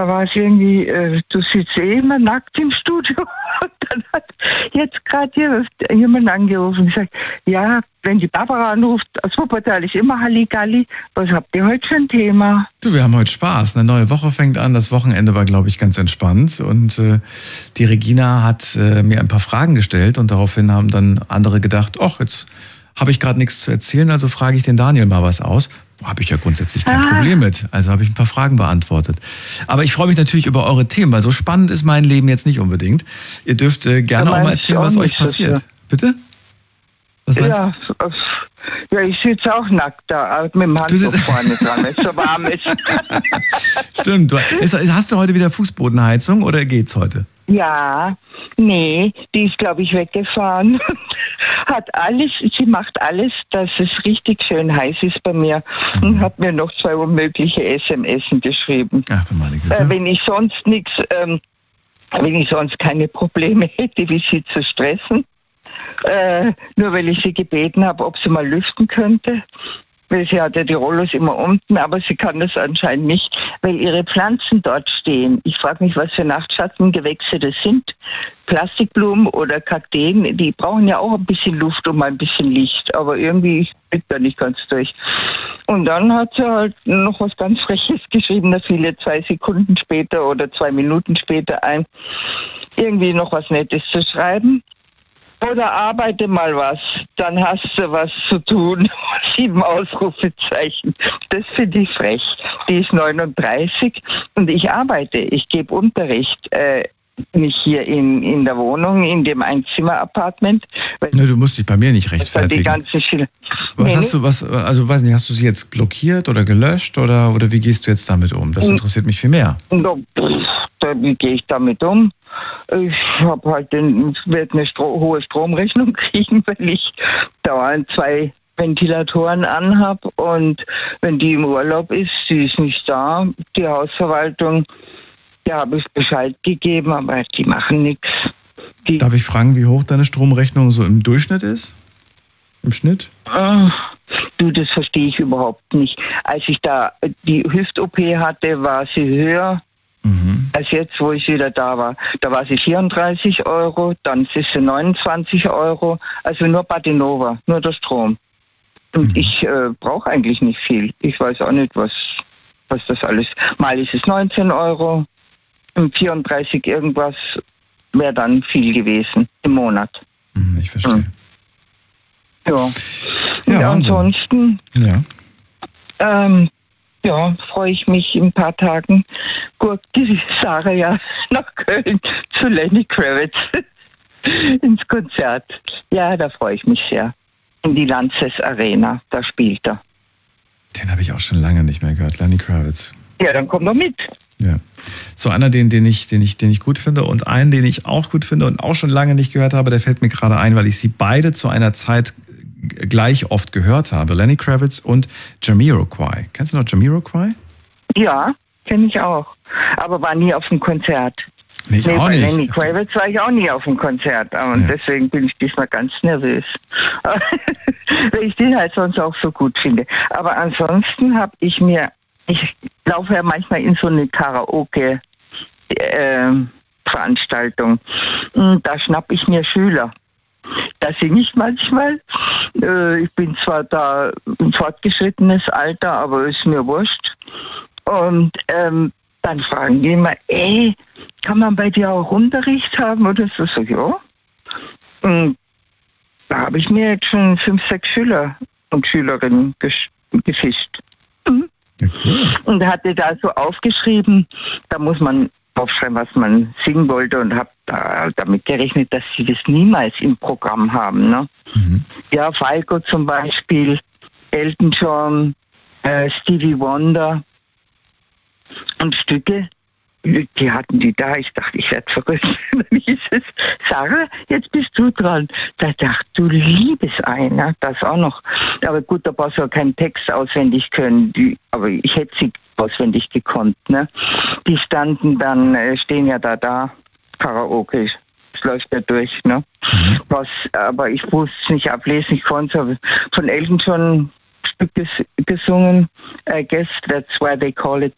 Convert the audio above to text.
war es irgendwie, du sitzt immer nackt im Studio. Und dann hat jetzt gerade hier jemand angerufen und gesagt, ja, wenn die Barbara anruft, aus Wuppertal ist immer Halligalli. Was habt ihr heute für ein Thema? Du, wir haben heute Spaß. Eine neue Woche fängt an. Das Wochenende war, glaube ich, ganz entspannt. Und die Regina hat mir ein paar Fragen gestellt und daraufhin haben dann andere gedacht, ach, jetzt habe ich gerade nichts zu erzählen, also frage ich den Daniel mal was aus. Habe ich ja grundsätzlich kein Problem mit. Also habe ich ein paar Fragen beantwortet. Aber ich freue mich natürlich über eure Themen, weil so spannend ist mein Leben jetzt nicht unbedingt. Ihr dürft gerne auch mal erzählen, was euch passiert. So. Bitte? Was meinst du? Ja, ich sitze auch nackt da, mit dem Handtuch vorne dran, wenn es so warm ist. Stimmt. Hast du heute wieder Fußbodenheizung oder geht's heute? Ja, nee, die ist, glaube ich, weggefahren. Sie macht alles, dass es richtig schön heiß ist bei mir und hat mir noch 2 unmögliche SMS geschrieben. Ach du meine Güte. Wenn ich sonst keine Probleme hätte, wie sie zu stressen, nur weil ich sie gebeten habe, ob sie mal lüften könnte. Weil sie hat ja die Rollos immer unten, aber sie kann das anscheinend nicht, weil ihre Pflanzen dort stehen. Ich frage mich, was für Nachtschattengewächse das sind. Plastikblumen oder Kakteen, die brauchen ja auch ein bisschen Luft und mal ein bisschen Licht, aber irgendwie blickt da nicht ganz durch. Und dann hat sie halt noch was ganz Freches geschrieben, da fiel ihr 2 Sekunden später oder 2 Minuten später ein, irgendwie noch was Nettes zu schreiben. Oder arbeite mal was, dann hast du was zu tun. 7 Ausrufezeichen. Das finde ich frech. Die ist 39 und ich arbeite. Ich gebe Unterricht. Nicht hier in der Wohnung, in dem Einzimmer-Apartment. Ne, du musst dich bei mir nicht rechtfertigen. Hast du sie jetzt blockiert oder gelöscht oder wie gehst du jetzt damit um? Das interessiert mich viel mehr. Wie gehe ich damit um? Ich werde eine hohe Stromrechnung kriegen, weil ich dauernd 2 Ventilatoren anhab und wenn die im Urlaub ist, sie ist nicht da, die Hausverwaltung, da habe ich Bescheid gegeben, aber die machen nichts. Darf ich fragen, wie hoch deine Stromrechnung so im Durchschnitt ist? Im Schnitt? Das verstehe ich überhaupt nicht. Als ich da die Hüft-OP hatte, war sie höher als jetzt, wo ich wieder da war. Da war sie 34 €, dann ist sie 29 €, also nur Badenova, nur der Strom. Und ich brauche eigentlich nicht viel. Ich weiß auch nicht, was das alles... Mal ist es 19 €, 34 irgendwas wäre dann viel gewesen im Monat. Ich verstehe. Ja, ansonsten freue ich mich in ein paar Tagen. Guckt die Sarah ja nach Köln zu Lenny Kravitz ins Konzert. Ja, da freue ich mich sehr. In die Lanxess Arena, da spielt er. Den habe ich auch schon lange nicht mehr gehört, Lenny Kravitz. Ja, dann komm doch mit. Ja. So einer, den ich gut finde und einen, den ich auch gut finde und auch schon lange nicht gehört habe, der fällt mir gerade ein, weil ich sie beide zu einer Zeit gleich oft gehört habe. Lenny Kravitz und Jamiroquai. Kennst du noch Jamiroquai? Ja, kenne ich auch. Aber war nie auf dem Konzert. Nee, auch bei nicht. Lenny Kravitz war ich auch nie auf dem Konzert. Und deswegen bin ich diesmal ganz nervös. Weil ich den halt sonst auch so gut finde. Aber ansonsten habe ich laufe ja manchmal in so eine Karaoke-Veranstaltung. Da schnappe ich mir Schüler. Da singe ich manchmal. Ich bin zwar da ein fortgeschrittenes Alter, aber ist mir wurscht. Und dann fragen die immer, kann man bei dir auch Unterricht haben? Oder so, ja. Und da habe ich mir jetzt schon 5, 6 Schüler und Schülerinnen gefischt. Ja, cool. Und hatte da so aufgeschrieben, da muss man aufschreiben, was man singen wollte und habe damit gerechnet, dass sie das niemals im Programm haben. Ne? Ja, Falco zum Beispiel, Elton John, Stevie Wonder und Stücke, die hatten die da. Ich dachte, ich werde verrückt. Dann hieß es, Sarah, jetzt bist du dran. Da dachte du liebes Ei, ne? Das auch noch. Aber gut, da brauchst du ja keinen Text auswendig können. Aber ich hätte sie auswendig gekonnt. Ne? Die standen dann, stehen ja da, Karaoke. Das läuft ja durch. Ne? Aber ich wusste es nicht ablesen. Ich konnte von Elton John Stück gesungen. I guess that's why they call it